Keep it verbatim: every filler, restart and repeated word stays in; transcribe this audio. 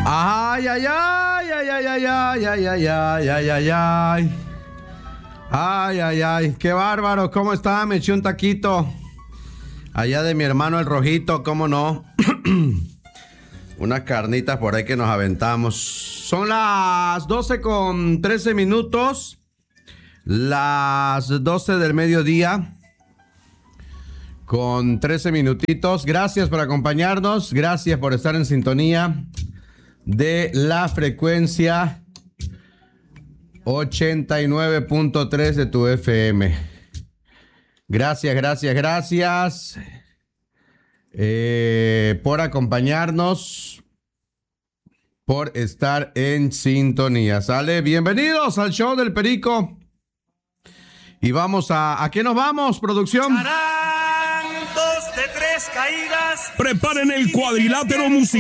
Ay, ay, ay, ay, ay, ay, ay, ay, ay, ay, ay, ay, ay. Ay, ay, ay, qué bárbaro. ¿Cómo está? Me eché un taquito allá de mi hermano el Rojito, ¿cómo no? Unas carnitas por ahí que nos aventamos. Son las doce con trece minutos. Las doce del mediodía con trece minutitos. Gracias por acompañarnos. Gracias por estar en sintonía de la frecuencia ochenta y nueve punto tres de tu F M. Gracias, gracias, gracias eh, por acompañarnos, por estar en sintonía. ¿Sale? Bienvenidos al show del Perico. Y vamos a... ¿A qué nos vamos, producción? Harán dos de tres caídas. Preparen el cuadrilátero musical.